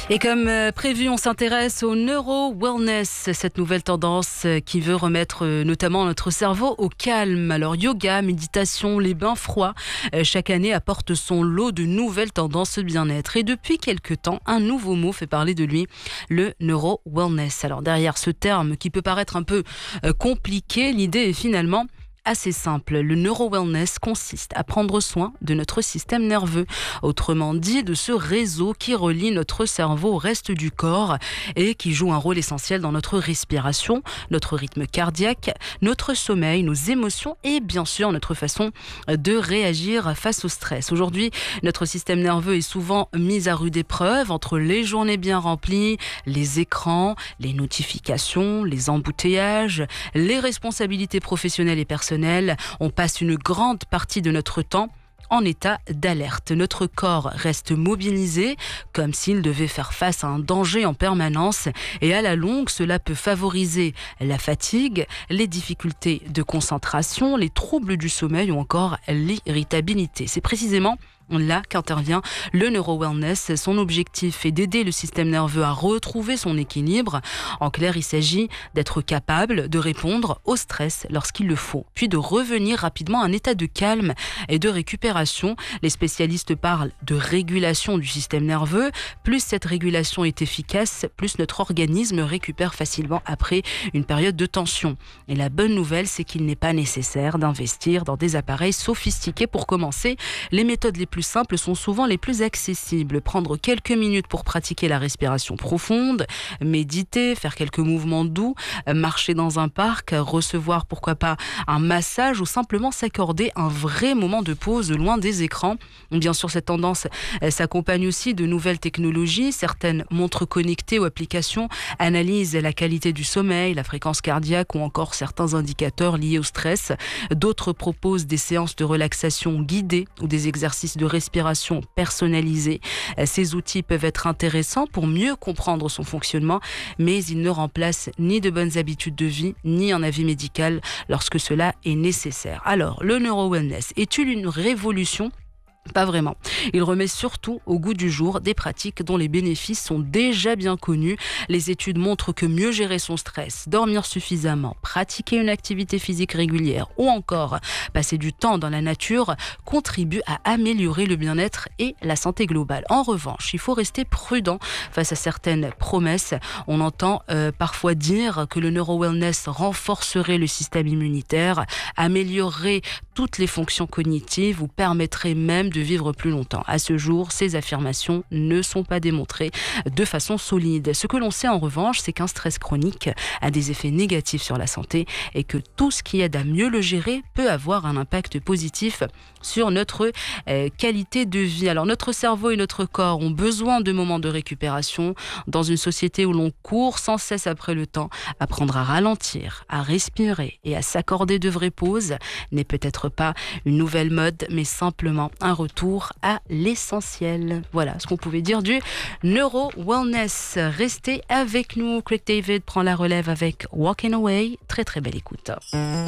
Et comme prévu, on s'intéresse au neuro-wellness, cette nouvelle tendance qui veut remettre notamment notre cerveau au calme. Alors yoga, méditation, les bains froids, chaque année apporte son lot de nouvelles tendances bien-être. Et depuis quelques temps, un nouveau mot fait parler de lui, le neuro-wellness. Alors derrière ce terme qui peut paraître un peu compliqué, l'idée est finalement assez simple. Le neuro-wellness consiste à prendre soin de notre système nerveux, autrement dit de ce réseau qui relie notre cerveau au reste du corps et qui joue un rôle essentiel dans notre respiration, notre rythme cardiaque, notre sommeil, nos émotions et bien sûr notre façon de réagir face au stress. Aujourd'hui, notre système nerveux est souvent mis à rude épreuve entre les journées bien remplies, les écrans, les notifications, les embouteillages, les responsabilités professionnelles et personnelles. On passe une grande partie de notre temps en état d'alerte. Notre corps reste mobilisé comme s'il devait faire face à un danger en permanence et à la longue, cela peut favoriser la fatigue, les difficultés de concentration, les troubles du sommeil ou encore l'irritabilité. C'est précisément là qu'intervient le neuro-wellness. Son objectif est d'aider le système nerveux à retrouver son équilibre. En clair, il s'agit d'être capable de répondre au stress lorsqu'il le faut, puis de revenir rapidement à un état de calme et de récupération. Les spécialistes parlent de régulation du système nerveux. Plus cette régulation est efficace, plus notre organisme récupère facilement après une période de tension. Et la bonne nouvelle, c'est qu'il n'est pas nécessaire d'investir dans des appareils sophistiqués pour commencer. Les méthodes les plus simples sont souvent les plus accessibles. Prendre quelques minutes pour pratiquer la respiration profonde, méditer, faire quelques mouvements doux, marcher dans un parc, recevoir pourquoi pas un massage ou simplement s'accorder un vrai moment de pause loin des écrans. Bien sûr, cette tendance s'accompagne aussi de nouvelles technologies. Certaines montres connectées ou applications analysent la qualité du sommeil, la fréquence cardiaque ou encore certains indicateurs liés au stress. D'autres proposent des séances de relaxation guidées ou des exercices de respiration personnalisée. Ces outils peuvent être intéressants pour mieux comprendre son fonctionnement, mais ils ne remplacent ni de bonnes habitudes de vie, ni un avis médical lorsque cela est nécessaire. Alors, le neuro-wellness est-il une révolution ? Pas vraiment. Il remet surtout au goût du jour des pratiques dont les bénéfices sont déjà bien connus. Les études montrent que mieux gérer son stress, dormir suffisamment, pratiquer une activité physique régulière ou encore passer du temps dans la nature contribuent à améliorer le bien-être et la santé globale. En revanche, il faut rester prudent face à certaines promesses. On entend parfois dire que le neuro-wellness renforcerait le système immunitaire, améliorerait toutes les fonctions cognitives ou permettrait même de vivre plus longtemps. À ce jour, ces affirmations ne sont pas démontrées de façon solide. Ce que l'on sait en revanche, c'est qu'un stress chronique a des effets négatifs sur la santé et que tout ce qui aide à mieux le gérer peut avoir un impact positif sur notre qualité de vie. Alors notre cerveau et notre corps ont besoin de moments de récupération. Dans une société où l'on court sans cesse après le temps, apprendre à ralentir, à respirer et à s'accorder de vraies pauses n'est peut-être pas une nouvelle mode, mais simplement un retour à l'essentiel. Voilà ce qu'on pouvait dire du neuro-wellness. Restez avec nous. Craig David prend la relève avec Walking Away. Très très belle écoute.